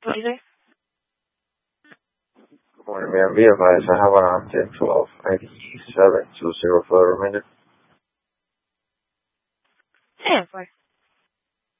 What is it? Good morning, ma'am. Be advised, I have an 1012 ID 720 for the remainder. 10 for.